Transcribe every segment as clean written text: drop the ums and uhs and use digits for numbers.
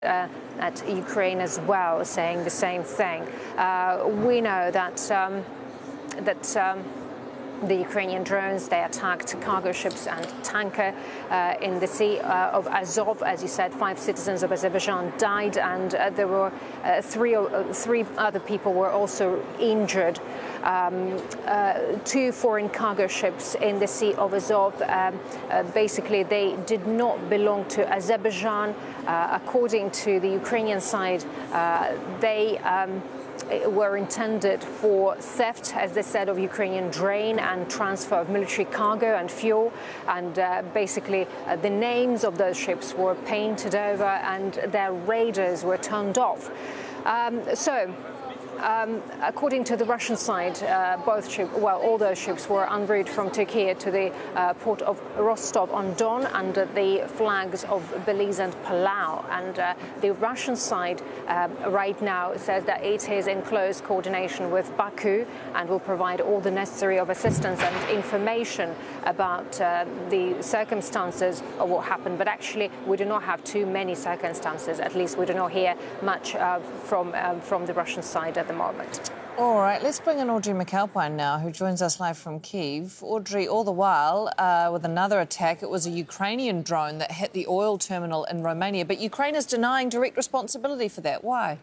at Ukraine as well, saying the same thing. We know that the Ukrainian drones, they attacked cargo ships and tanker in the Sea of Azov. As you said, 5 citizens of Azerbaijan died, and there were three other people were also injured. 2 foreign cargo ships in the Sea of Azov, basically they did not belong to Azerbaijan. According to the Ukrainian side, they were intended for theft, as they said, of Ukrainian grain and transfer of military cargo and fuel. And basically, the names of those ships were painted over and their radars were turned off. According to the Russian side, all those ships were en route from Turkey to the port of Rostov-on-Don under the flags of Belize and Palau. And the Russian side right now says that it is in close coordination with Baku and will provide all the necessary of assistance and information about the circumstances of what happened. But actually, we do not have too many circumstances. At least we do not hear much from the Russian side at the moment. All right, let's bring in Audrey McAlpine now, who joins us live from Kyiv. Audrey, all the while, with another attack, it was a Ukrainian drone that hit the oil terminal in Romania, but Ukraine is denying direct responsibility for that. Why?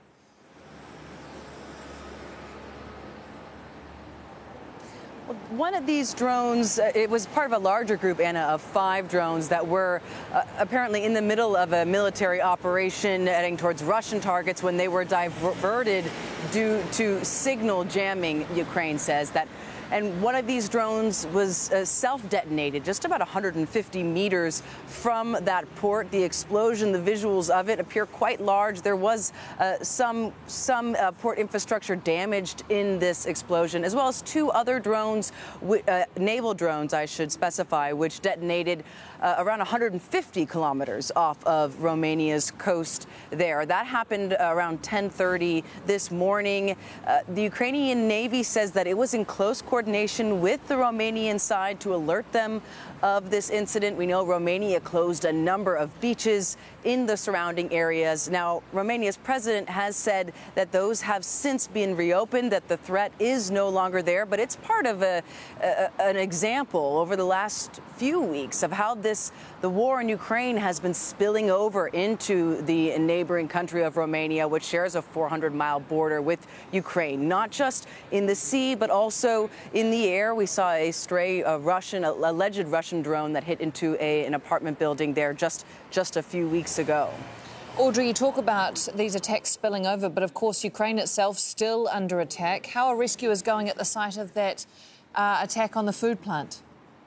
One of these drones, it was part of a larger group, Anna, of 5 drones that were apparently in the middle of a military operation heading towards Russian targets when they were diverted due to signal jamming, Ukraine says. And one of these drones was self-detonated just about 150 meters from that port. The explosion, the visuals of it appear quite large. There was some port infrastructure damaged in this explosion, as well as 2 other drones, naval drones, I should specify, which detonated around 150 kilometers off of Romania's coast there. That happened around 10:30 this morning. The Ukrainian Navy says that it was in close coordination with the Romanian side to alert them of this incident. We know Romania closed a number of beaches in the surrounding areas. Now, Romania's president has said that those have since been reopened, that the threat is no longer there, but it's part of an example over the last few weeks of how the war in Ukraine has been spilling over into the neighboring country of Romania, which shares a 400-mile border with Ukraine, not just in the sea, but also in the air. We saw a stray alleged Russian drone that hit into an apartment building there just a few weeks ago. Audrey, you talk about these attacks spilling over, but of course Ukraine itself still under attack. How are rescuers going at the site of that attack on the food plant?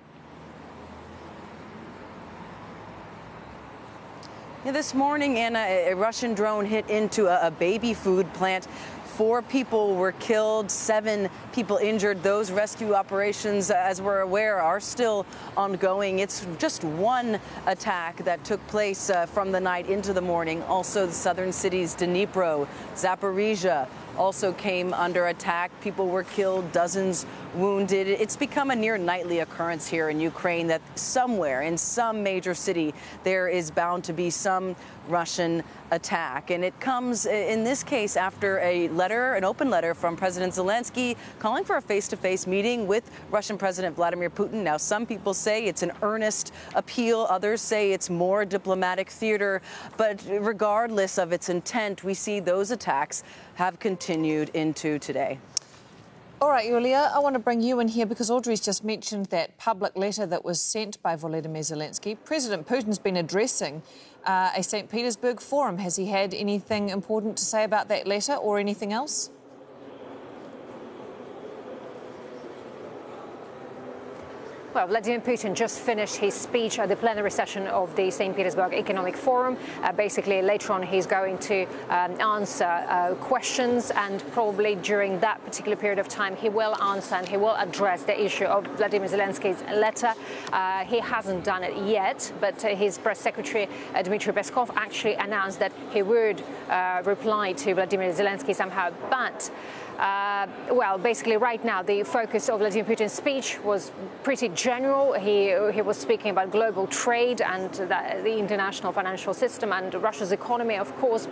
Yeah, this morning, Anna, a Russian drone hit into a baby food plant. 4 people were killed, 7 people injured. Those rescue operations, as we're aware, are still ongoing. It's just one attack that took place from the night into the morning. Also, the southern cities Dnipro, Zaporizhia also came under attack. People were killed, dozens wounded. It's become a near nightly occurrence here in Ukraine that somewhere in some major city there is bound to be some Russian attack. And it comes in this case after an open letter from President Zelensky calling for a face-to-face meeting with Russian President Vladimir Putin. Now, some people say it's an earnest appeal. Others say it's more diplomatic theater. But regardless of its intent, we see those attacks have continued into today. All right, Yulia, I want to bring you in here because Audrey's just mentioned that public letter that was sent by Volodymyr Zelensky. President Putin's been addressing a St. Petersburg forum. Has he had anything important to say about that letter or anything else? Well, Vladimir Putin just finished his speech at the plenary session of the St. Petersburg Economic Forum. Basically, later on, he's going to answer questions, and probably during that particular period of time, he will answer and he will address the issue of Vladimir Zelensky's letter. He hasn't done it yet, but his press secretary, Dmitry Peskov, actually announced that he would reply to Vladimir Zelensky somehow. But well, basically right now, the focus of Vladimir Putin's speech was pretty general. He was speaking about global trade and the international financial system and Russia's economy, of course.